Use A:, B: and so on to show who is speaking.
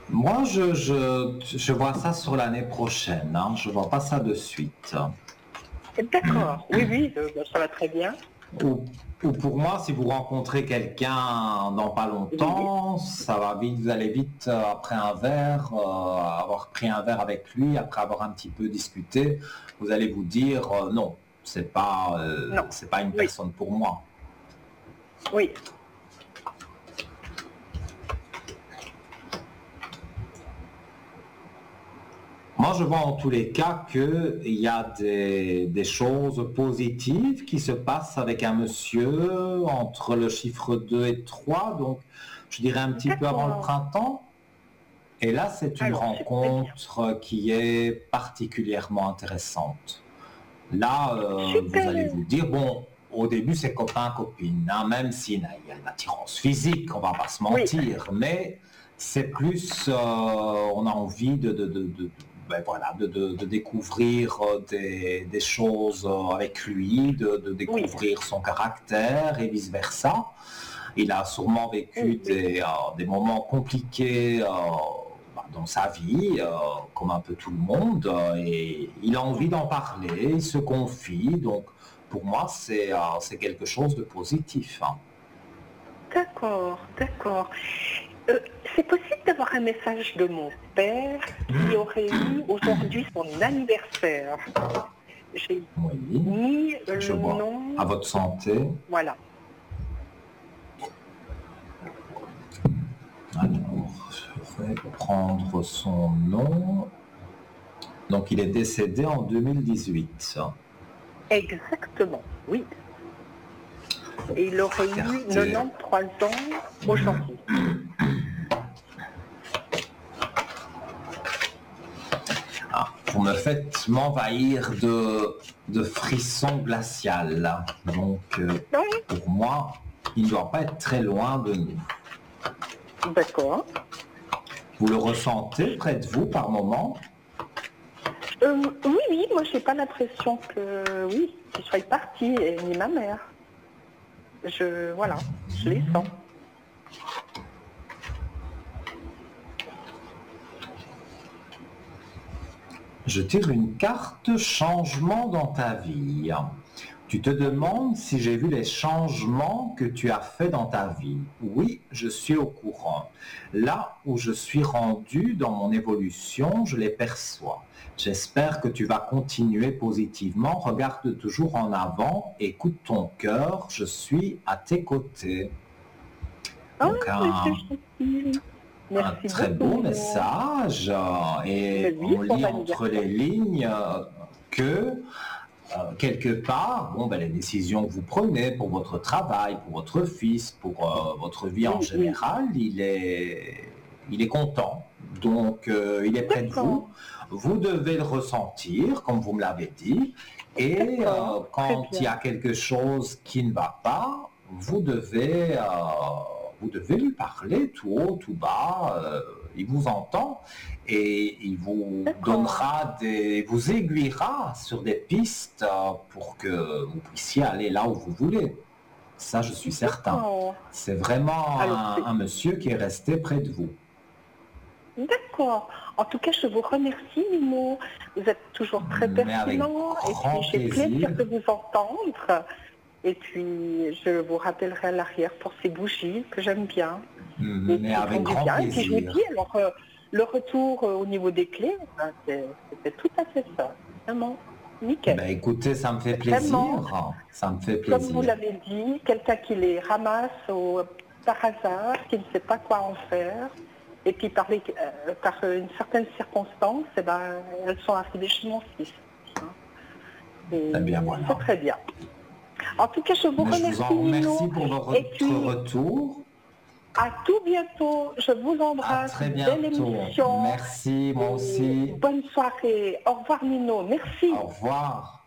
A: Moi, je vois ça sur l'année prochaine, hein. Je vois pas ça de suite.
B: D'accord, oui, oui, bah, ça va très bien.
A: Ou, ou pour moi, si vous rencontrez quelqu'un dans pas
B: Oui,
A: longtemps, ça va vite, vous allez vite après un verre, avoir pris un verre avec lui, après avoir un petit peu discuté, vous allez vous dire non,
B: non,
A: c'est pas une
B: oui,
A: personne pour moi.
B: oui,
A: Moi, je vois en tous les cas qu'il y a des choses positives qui se passent avec un monsieur entre le chiffre 2 et 3, donc je dirais un petit peu avant le
B: d'accord.
A: printemps. Et là, c'est une
B: Alors, c'est très bien.
A: rencontre qui est particulièrement intéressante. Là, vous allez
B: Super,
A: vous dire, bon, au début, c'est copain-copine, hein, même s'il y a une attirance physique, on va pas se
B: oui,
A: mentir, mais c'est plus, on a envie ben voilà, de découvrir des choses avec lui, de
B: oui,
A: découvrir son caractère et vice-versa. Il a sûrement vécu
B: oui, oui,
A: des moments compliqués dans sa vie, comme un peu tout le monde, et il a envie d'en parler, il se confie, donc pour moi c'est quelque chose de positif, hein.
B: d'accord, d'accord. Euh, c'est possible d'avoir un message de mon père qui aurait eu aujourd'hui son anniversaire. J'ai
A: Oui,
B: mis
A: je
B: le
A: vois. À
B: nom,
A: votre santé.
B: voilà.
A: Alors, je vais prendre son nom. Donc il est décédé en 2018.
B: Exactement, oui. Et il aurait eu
A: Regardez.
B: 93 ans aujourd'hui.
A: Ah, vous me faites m'envahir de frissons glaciales, là. Donc,
B: Oui,
A: pour moi, il ne doit pas être très loin de nous.
B: d'accord.
A: Vous le ressentez près de vous par moment?
B: Oui, oui, moi j'ai pas l'impression que oui, qu'il soit parti, et ni ma mère. Voilà, je les sens.
A: Je tire une carte changement dans ta vie. Tu te
B: Oui.
A: demandes si j'ai vu les changements que tu as faits dans ta vie. Oui, je suis au courant. Là où je suis rendu dans mon évolution, je les perçois. J'espère que tu vas continuer positivement. Regarde toujours en avant, écoute ton cœur, je suis à tes côtés.
B: Ah,
A: Donc
B: mais c'est gentil.
A: un
B: Merci
A: très
B: beaucoup,
A: beau
B: Nino.
A: message
B: Mais
A: et
B: oui,
A: on
B: bon
A: lit entre les
B: anniversaire.
A: lignes que quelque part, bon, ben, les décisions que vous prenez pour votre travail, pour votre fils, pour votre vie en
B: Oui, oui.
A: général, il est content. Donc, il est près de vous.
B: D'accord,
A: Vous devez le ressentir, comme vous me l'avez dit. Et
B: d'accord, très
A: quand il y
B: bien.
A: a quelque chose qui ne va pas, vous devez lui parler tout haut, tout bas. Il vous entend et il vous
B: D'accord,
A: donnera vous aiguillera sur des pistes pour que vous puissiez aller là où vous voulez. Ça, je suis certain.
B: d'accord.
A: C'est vraiment
B: Alors, c'est
A: un monsieur qui est resté près de vous.
B: d'accord. En tout cas, je vous remercie, Nino. Vous êtes toujours très
A: Mais avec
B: pertinent et puis
A: grand
B: j'ai plaisir
A: plaisir,
B: de vous entendre. Et puis, je vous rappellerai à l'arrière pour ces bougies que j'aime bien et
A: mais
B: qui font
A: avec
B: du
A: grand
B: bien. Et puis, je vous
A: plaisir.
B: dis, alors, le retour au niveau des clés, ben, c'était tout à fait ça. Vraiment, nickel.
A: Ben écoutez, ça me fait
B: C'est vraiment,
A: plaisir. Ça me fait
B: comme vous
A: plaisir.
B: l'avez dit, quelqu'un qui les ramasse par hasard, qui ne sait pas quoi en faire. Et puis, par une certaine circonstance, eh ben, elles sont arrivées chez mon fils, hein.
A: Eh bien
B: Et c'est
A: voilà.
B: très bien. En tout cas, je vous
A: Mais je vous
B: remercie,
A: en remercie
B: Nino.
A: pour
B: Et
A: votre
B: puis,
A: retour.
B: à tout bientôt. Je vous
A: À
B: embrasse.
A: très
B: Belle
A: bientôt.
B: émission.
A: Merci, moi
B: Et
A: aussi.
B: bonne soirée. Au revoir, Nino.
A: Au
B: Merci.
A: revoir.